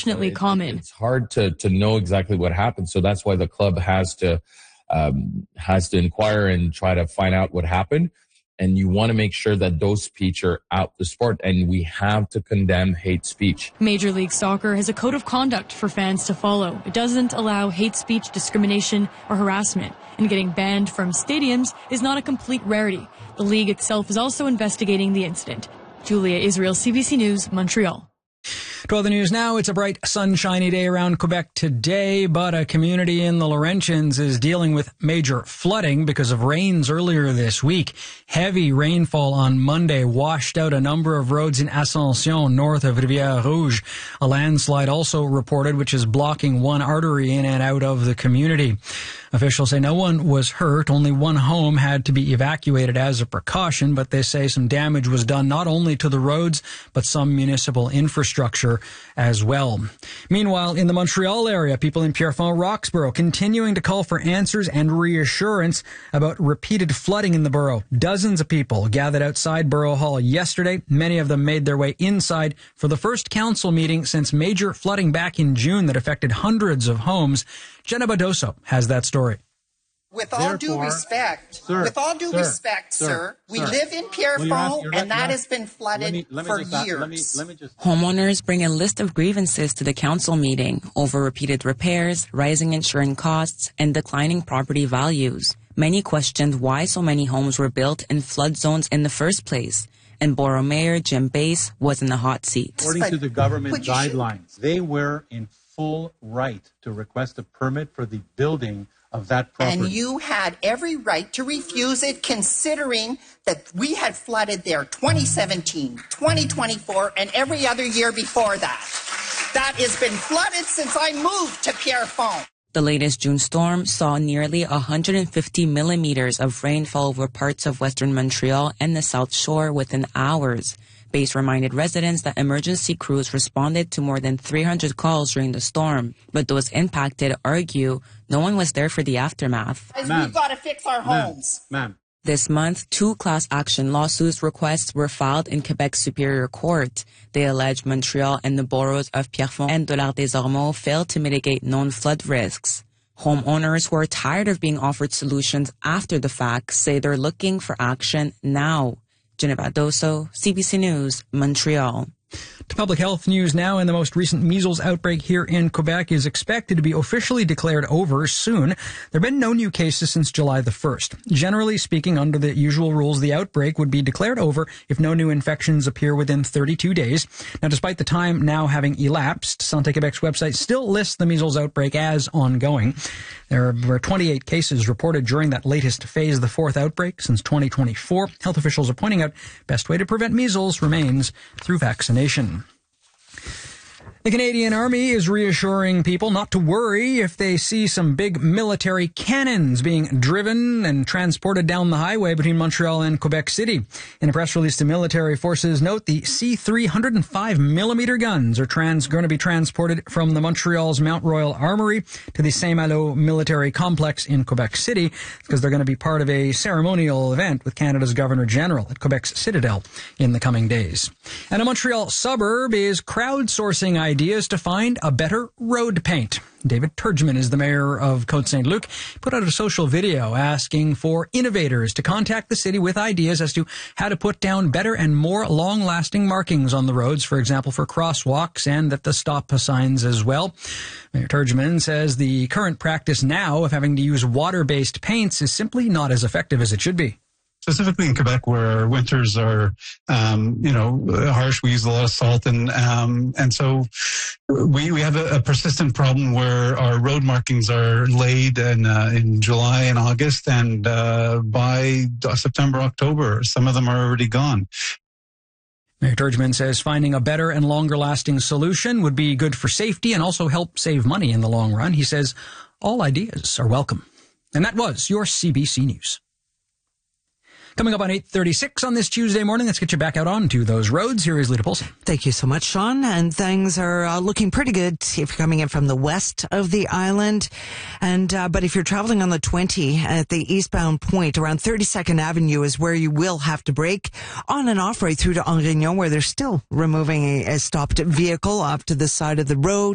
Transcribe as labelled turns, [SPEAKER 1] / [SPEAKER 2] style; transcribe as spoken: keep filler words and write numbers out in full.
[SPEAKER 1] unfortunately
[SPEAKER 2] it,
[SPEAKER 1] common.
[SPEAKER 2] It's hard to, to know exactly what happened. So that's why the club has to, um, has to inquire and try to find out what happened. And you want to make sure that those speech are out the sport, and we have to condemn hate speech.
[SPEAKER 1] Major League Soccer has a code of conduct for fans to follow. It doesn't allow hate speech, discrimination, or harassment, and getting banned from stadiums is not a complete rarity. The league itself is also investigating the incident. Julia Israel, C B C News, Montreal.
[SPEAKER 3] To other news now, it's a bright, sunshiny day around Quebec today, but a community in the Laurentians is dealing with major flooding because of rains earlier this week. Heavy rainfall on Monday washed out a number of roads in Ascension, north of Rivière-Rouge. A landslide also reported, which is blocking one artery in and out of the community. Officials say no one was hurt. Only one home had to be evacuated as a precaution, but they say some damage was done not only to the roads, but some municipal infrastructure as well. Meanwhile, in the Montreal area, people in Pierrefonds-Roxborough continuing to call for answers and reassurance about repeated flooding in the borough. Dozens of people gathered outside Borough Hall yesterday. Many of them made their way inside for the first council meeting since major flooding back in June that affected hundreds of homes. Jenna Badoso has that story.
[SPEAKER 4] With all
[SPEAKER 5] Therefore,
[SPEAKER 4] due respect,
[SPEAKER 5] sir,
[SPEAKER 4] with all due
[SPEAKER 5] sir,
[SPEAKER 4] respect, sir,
[SPEAKER 5] sir,
[SPEAKER 4] we
[SPEAKER 5] sir.
[SPEAKER 4] live in Pierrefonds,
[SPEAKER 5] well, you're
[SPEAKER 4] and that
[SPEAKER 5] you're
[SPEAKER 4] has been flooded
[SPEAKER 5] let me, let me
[SPEAKER 4] for
[SPEAKER 5] just,
[SPEAKER 4] years.
[SPEAKER 5] Let me, let me just...
[SPEAKER 6] Homeowners bring a list of grievances to the council meeting over repeated repairs, rising insurance costs, and declining property values. Many questioned why so many homes were built in flood zones in the first place. And Borough Mayor Jim Bass was in the hot seat.
[SPEAKER 5] According
[SPEAKER 4] but,
[SPEAKER 5] to the government guidelines,
[SPEAKER 4] should...
[SPEAKER 5] they were in full right to request a permit for the building of that property.
[SPEAKER 4] And you had every right to refuse it, considering that we had flooded there twenty seventeen, twenty twenty-four, and every other year before that. That has been flooded since I moved to Pierrefonds.
[SPEAKER 6] The latest June storm saw nearly one hundred fifty millimeters of rainfall over parts of western Montreal and the South Shore within hours. Bass reminded residents that emergency crews responded to more than three hundred calls during the storm, but those impacted argue no one was there for the aftermath.
[SPEAKER 4] We've got to fix our homes.
[SPEAKER 5] Ma'am. Ma'am.
[SPEAKER 6] This month, two class action lawsuits requests were filed in Quebec's Superior Court. They allege Montreal and the boroughs of Pierrefonds and Dollard-des-Ormeaux failed to mitigate known flood risks. Homeowners who are tired of being offered solutions after the fact say they're looking for action now. Jenna Badoso, C B C News, Montreal.
[SPEAKER 3] To public health news now, and the most recent measles outbreak here in Quebec is expected to be officially declared over soon. There have been no new cases since July the first. Generally speaking, under the usual rules, the outbreak would be declared over if no new infections appear within thirty-two days. Now, despite the time now having elapsed, Santé Quebec's website still lists the measles outbreak as ongoing. There were twenty-eight cases reported during that latest phase of the fourth outbreak since twenty twenty-four. Health officials are pointing out best way to prevent measles remains through vaccination. The Canadian Army is reassuring people not to worry if they see some big military cannons being driven and transported down the highway between Montreal and Quebec City. In a press release, the military forces note the C three one oh five millimeter guns are trans- going to be transported from the Montreal's Mount Royal Armory to the Saint-Malo military complex in Quebec City because they're going to be part of a ceremonial event with Canada's Governor-General at Quebec's Citadel in the coming days. And a Montreal suburb is crowdsourcing ideas ideas to find a better road paint. David Turgeman is the mayor of Côte-Saint-Luc. He put out a social video asking for innovators to contact the city with ideas as to how to put down better and more long-lasting markings on the roads, for example, for crosswalks and at the stop signs as well. Mayor Turgeman says the current practice now of having to use water-based paints is simply not as effective as it should be.
[SPEAKER 7] Specifically in Quebec, where our winters are, um, you know, harsh, we use a lot of salt, and um, and so we we have a, a persistent problem where our road markings are laid in uh, in July and August, and uh, by September, October, some of them are already gone.
[SPEAKER 3] Mayor Turgeman says finding a better and longer-lasting solution would be good for safety and also help save money in the long run. He says all ideas are welcome. And that was your C B C News. Coming up on eight thirty-six on this Tuesday morning, let's get you back out onto those roads. Here is Lita Polson.
[SPEAKER 8] Thank you so much, Sean. And things are uh, looking pretty good if you're coming in from the west of the island. And uh, but if you're traveling on the twenty at the eastbound point, around thirty-second Avenue is where you will have to brake on and off right through to Angrignon, where they're still removing a, a stopped vehicle off to the side of the road.